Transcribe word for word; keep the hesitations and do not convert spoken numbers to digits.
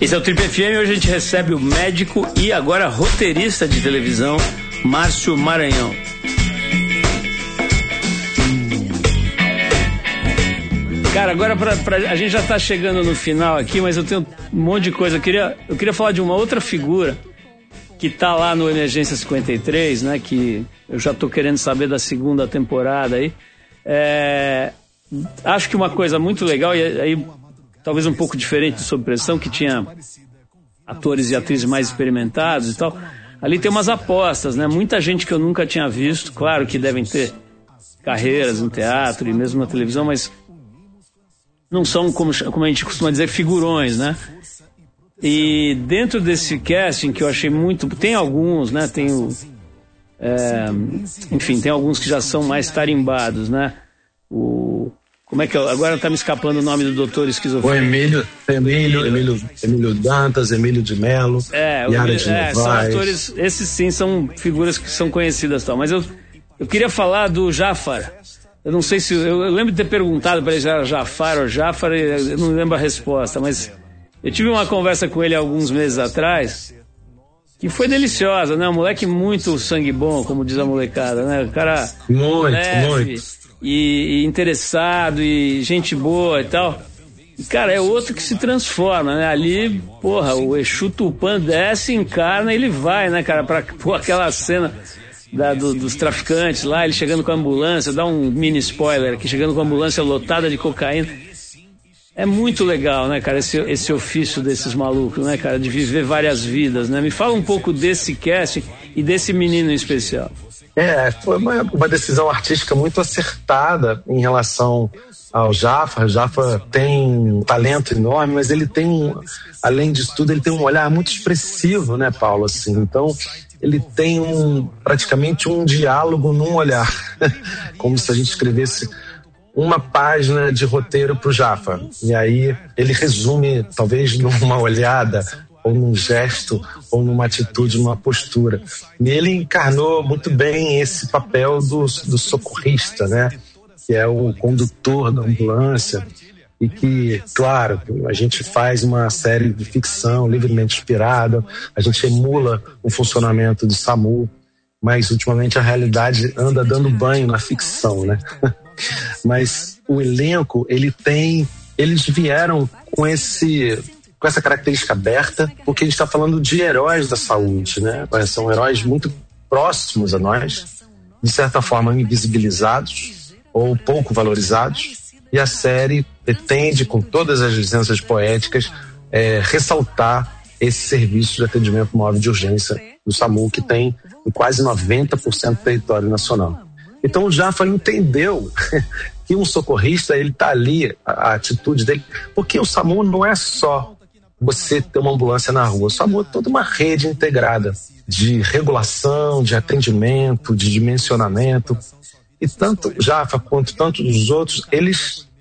Esse é o Trip F M, hoje a gente recebe o médico e agora roteirista de televisão, Márcio Maranhão. Cara, agora pra, pra, a gente já tá chegando no final aqui, mas eu tenho um monte de coisa. Eu queria, eu queria falar de uma outra figura que tá lá no Emergência cinquenta e três, né? Que eu já tô querendo saber da segunda temporada aí. É, acho que uma coisa muito legal, e aí talvez um pouco diferente do Sob Pressão, que tinha atores e atrizes mais experimentados e tal. Ali tem umas apostas, né? Muita gente que eu nunca tinha visto, claro que devem ter carreiras no teatro e mesmo na televisão, mas não são, como, como a gente costuma dizer, figurões, né? E dentro desse casting que eu achei muito... Tem alguns, né? Tem o... É, enfim, tem alguns que já são mais tarimbados, né? O... Como é que é? Agora tá me escapando o nome do doutor esquizofrênico. O Emílio, Emílio, Emílio, Emílio Dantas, Emílio de Mello, é, Yara de é, são atores, esses sim são figuras que são conhecidas, tal. Mas eu, eu queria falar do Jafar. Eu não sei se... Eu, eu lembro de ter perguntado para ele se era Jafar ou Jafar, eu não lembro a resposta, mas eu tive uma conversa com ele alguns meses atrás que foi deliciosa, né? Um moleque muito sangue bom, como diz a molecada, né? O cara muito, leve, muito. E, e interessado e gente boa e tal. E, cara, é outro que se transforma, né? Ali, porra, o Exu Tupã desce, encarna e ele vai, né, cara? Pra pôr aquela cena da, do, dos traficantes lá, ele chegando com a ambulância, dá um mini spoiler aqui, chegando com a ambulância lotada de cocaína. É muito legal, né, cara, esse, esse ofício desses malucos, né, cara, de viver várias vidas, né? Me fala um pouco desse casting e desse menino em especial. É, foi uma, uma decisão artística muito acertada em relação ao Jafar. O Jafar tem um talento enorme, mas ele tem, além disso tudo, ele tem um olhar muito expressivo, né, Paulo? Assim, então, ele tem um, praticamente um diálogo num olhar, como se a gente escrevesse uma página de roteiro para o Jafar. E aí ele resume, talvez numa olhada, ou num gesto, ou numa atitude, numa postura. E ele encarnou muito bem esse papel do, do socorrista, né? Que é o condutor da ambulância. E que, claro, a gente faz uma série de ficção livremente inspirada, a gente emula o funcionamento do SAMU, mas ultimamente a realidade anda dando banho na ficção, né? Mas o elenco, ele tem... Eles vieram com esse... com essa característica aberta, porque a gente está falando de heróis da saúde, né? São heróis muito próximos a nós, de certa forma invisibilizados ou pouco valorizados, e a série pretende, com todas as licenças poéticas, é, ressaltar esse serviço de atendimento móvel de urgência do SAMU, que tem em quase noventa por cento do território nacional. Então o Jafar entendeu que um socorrista, ele está ali, a, a atitude dele, porque o SAMU não é só você ter uma ambulância na rua. O SAMU é toda uma rede integrada de regulação, de atendimento, de dimensionamento. E tanto Jafar quanto tantos dos outros, eles